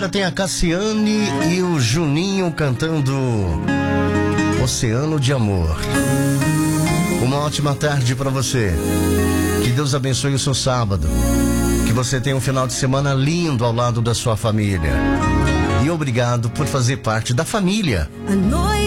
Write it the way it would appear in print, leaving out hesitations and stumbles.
tem a Cassiane e o Juninho cantando Oceano de Amor. Uma ótima tarde para você. Que Deus abençoe o seu sábado. Que você tenha um final de semana lindo ao lado da sua família. E obrigado por fazer parte da família.